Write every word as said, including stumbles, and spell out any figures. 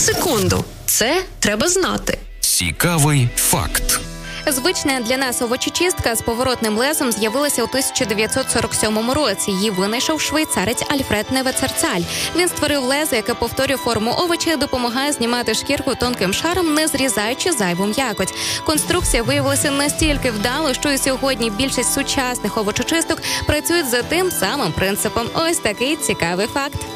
секунду. Це треба знати. Цікавий факт. Звична для нас овочечистка з поворотним лезом з'явилася у тисяча дев'ятсот сорок сьомому році. Її винайшов швейцарець Альфред Невецерцаль. Він створив лезо, яке повторює форму овоча, допомагає знімати шкірку тонким шаром, не зрізаючи зайву м'якоть. Конструкція виявилася настільки вдало, що і сьогодні більшість сучасних овочечисток працюють за тим самим принципом. Ось такий цікавий факт.